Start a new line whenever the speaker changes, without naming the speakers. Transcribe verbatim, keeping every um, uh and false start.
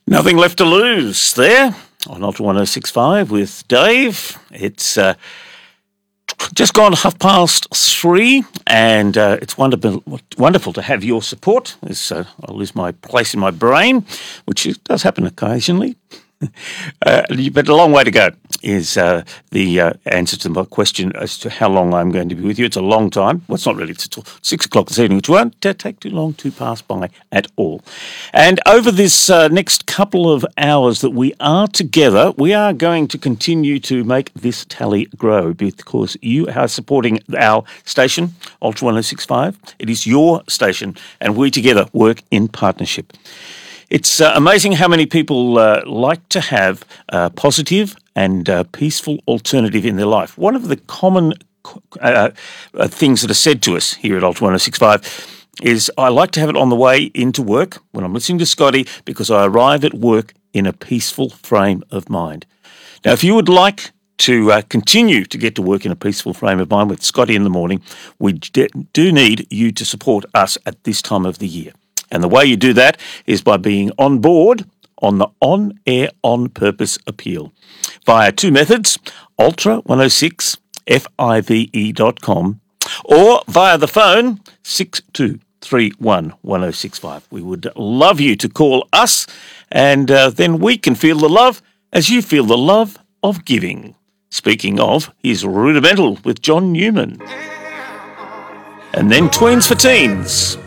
Nothing left to lose there on Ultra one oh six point five with Dave. It's uh, just gone half past three, and uh, it's wonderful wonderful to have your support. As, uh, I lose my place in my brain, which does happen occasionally. Uh, but a long way to go is uh, the uh, answer to my question as to how long I'm going to be with you. It's a long time. Well, it's not really. It's till six o'clock this evening, which won't take too long to pass by at all. And over this uh, next couple of hours that we are together, we are going to continue to make this tally grow because you are supporting our station, Ultra one oh six point five. It is your station, and we together work in partnership. It's uh, amazing how many people uh, like to have a positive and uh, peaceful alternative in their life. One of the common uh, uh, things that are said to us here at Ultra one oh six point five is I like to have it on the way into work when I'm listening to Scotty because I arrive at work in a peaceful frame of mind. Now, if you would like to uh, continue to get to work in a peaceful frame of mind with Scotty in the morning, we d- do need you to support us at this time of the year. And the way you do that is by being on board on the On Air On Purpose appeal via two methods, ultra one oh six five dot com or via the phone six two three one one oh six five. We would love you to call us, and uh, then we can feel the love as you feel the love of giving. Speaking of, here's Rudimental with John Newman. And then Tweens for Teens.